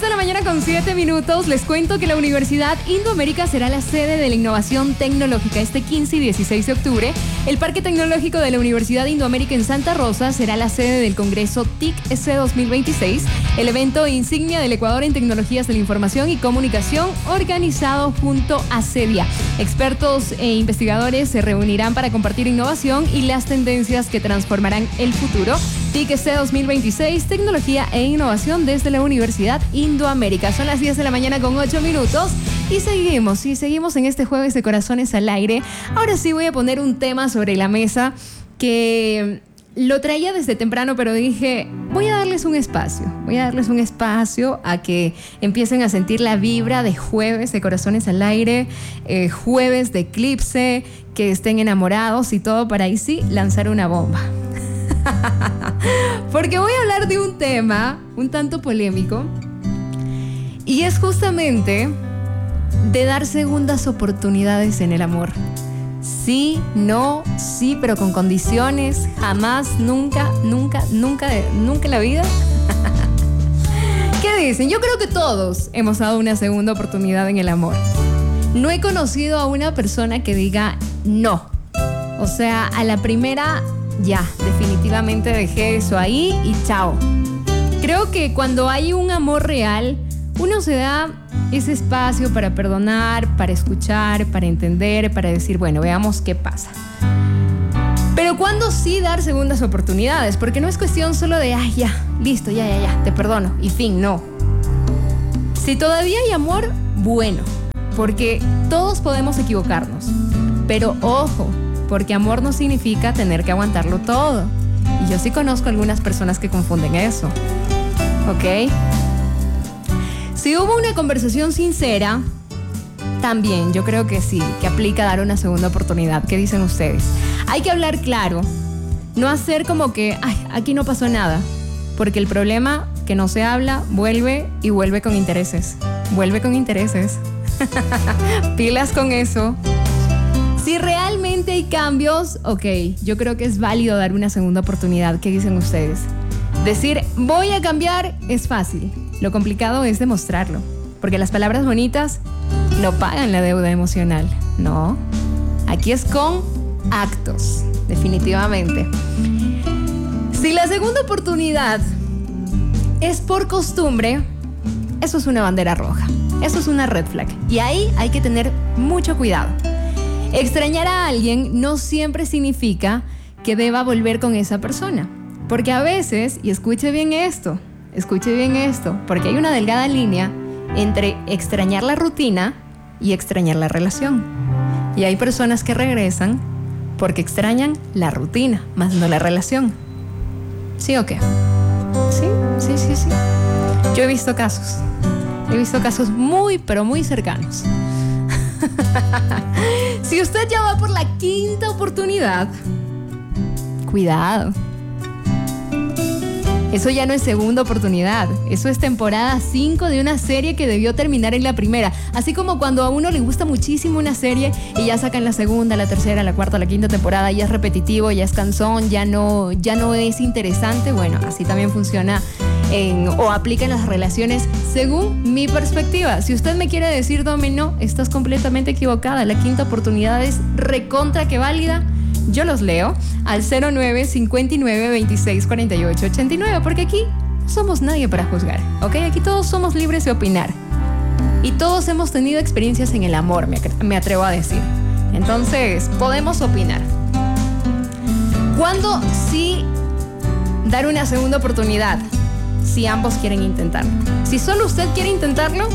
de la mañana con 7 minutos. Les cuento que la Universidad Indoamérica será la sede de la innovación tecnológica este 15 y 16 de octubre. El Parque Tecnológico de la Universidad Indoamérica en Santa Rosa será la sede del Congreso TIC-EC 2026, el evento insignia del Ecuador en tecnologías de la información y comunicación organizado junto a CEDIA. Expertos e investigadores se reunirán para compartir innovación y las tendencias que transformarán el futuro. TIC-EC 2026, tecnología e innovación desde la Universidad Indoamérica. Son las 10 de la mañana con 8 minutos y seguimos en este jueves de Corazones al Aire. Ahora sí voy a poner un tema sobre la mesa que lo traía desde temprano, pero dije, voy a darles un espacio a que empiecen a sentir la vibra de jueves de Corazones al Aire, jueves de eclipse, que estén enamorados y todo para ahí sí lanzar una bomba. Porque voy a hablar de un tema un tanto polémico y es justamente de dar segundas oportunidades en el amor. Sí, no, sí, pero con condiciones. Jamás, nunca en la vida. ¿Qué dicen? Yo creo que todos hemos dado una segunda oportunidad en el amor. No he conocido a una persona que diga no. O sea, a la primera, ya, definitivamente dejé eso ahí y chao. Creo que cuando hay un amor real, uno se da ese espacio para perdonar, para escuchar, para entender, para decir, bueno, veamos qué pasa. Pero ¿cuándo sí dar segundas oportunidades? Porque no es cuestión solo de, ay, ya, listo, ya, te perdono y fin, no. Si todavía hay amor, bueno, porque todos podemos equivocarnos. Pero ojo, porque amor no significa tener que aguantarlo todo. Y yo sí conozco algunas personas que confunden eso. ¿Ok? Si hubo una conversación sincera, también yo creo que sí, que aplica dar una segunda oportunidad. ¿Qué dicen ustedes? Hay que hablar claro, no hacer como que, ay, aquí no pasó nada. Porque el problema que no se habla vuelve con intereses. Vuelve con intereses. Pilas con eso. Si realmente hay cambios, ok, yo creo que es válido dar una segunda oportunidad. ¿Qué dicen ustedes? Decir, voy a cambiar, es fácil. Lo complicado es demostrarlo. Porque las palabras bonitas no pagan la deuda emocional. No. Aquí es con actos, definitivamente. Si la segunda oportunidad es por costumbre, eso es una bandera roja. Eso es una red flag. Y ahí hay que tener mucho cuidado. Extrañar a alguien no siempre significa que deba volver con esa persona. Porque a veces, y escuche bien esto, porque hay una delgada línea entre extrañar la rutina y extrañar la relación. Y hay personas que regresan porque extrañan la rutina, más no la relación. ¿Sí o qué? Sí. Yo he visto casos muy, pero muy cercanos. Si usted ya va por la quinta oportunidad, cuidado. Eso ya no es segunda oportunidad. Eso es temporada 5 de una serie que debió terminar en la primera. Así como cuando a uno le gusta muchísimo una serie y ya sacan la segunda, la tercera, la cuarta, la quinta temporada, ya es repetitivo, ya es cansón, ya no es interesante. Bueno, así también funciona o aplica en las relaciones según mi perspectiva. Si usted me quiere decir, Domi, no, estás completamente equivocada, la quinta oportunidad es recontra que válida, yo los leo al 09 59 26 48 89, porque aquí no somos nadie para juzgar, ¿ok? Aquí todos somos libres de opinar y todos hemos tenido experiencias en el amor, me atrevo a decir. Entonces, podemos opinar. ¿Cuándo sí dar una segunda oportunidad? Si ambos quieren intentarlo. Si solo usted quiere intentarlo,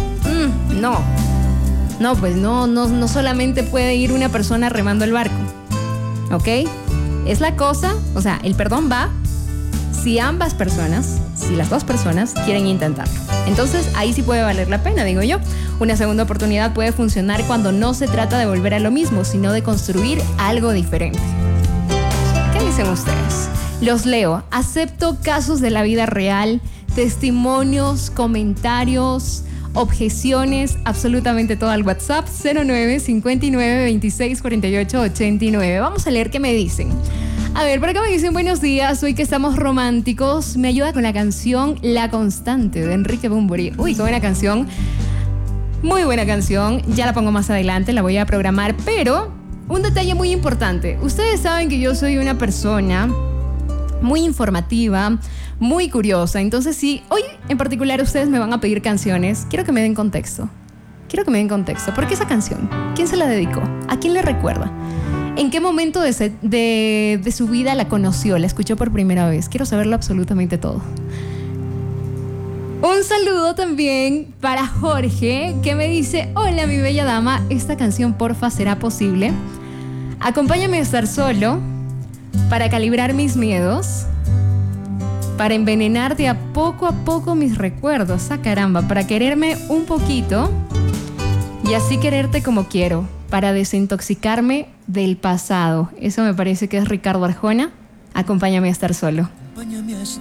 no, pues no solamente puede ir una persona remando el barco. ¿Ok? Es la cosa, o sea, el perdón va si las dos personas quieren intentarlo. Entonces, ahí sí puede valer la pena, digo yo. Una segunda oportunidad puede funcionar cuando no se trata de volver a lo mismo, sino de construir algo diferente. ¿Qué dicen ustedes? Los leo. Acepto casos de la vida real, testimonios, comentarios, objeciones, absolutamente todo al WhatsApp 09 59 26 48 89. Vamos a leer qué me dicen. A ver, por acá me dicen buenos días, hoy que estamos románticos, me ayuda con la canción La Constante de Enrique Bunbury. Uy, qué buena canción. Muy buena canción, ya la pongo más adelante, la voy a programar, pero un detalle muy importante. Ustedes saben que yo soy una persona muy informativa, muy curiosa, entonces si hoy en particular ustedes me van a pedir canciones, quiero que me den contexto. ¿Por qué esa canción? ¿Quién se la dedicó? ¿A quién le recuerda? ¿En qué momento de su vida la conoció? ¿La escuchó por primera vez? Quiero saberlo absolutamente todo. Un saludo también para Jorge, que me dice: hola mi bella dama, esta canción porfa será posible. Acompáñame a estar solo, para calibrar mis miedos, para envenenar de a poco mis recuerdos. ¡Ah, caramba! Para quererme un poquito y así quererte como quiero, para desintoxicarme del pasado. Eso me parece que es Ricardo Arjona. Acompáñame a estar solo. Acompáñame a estar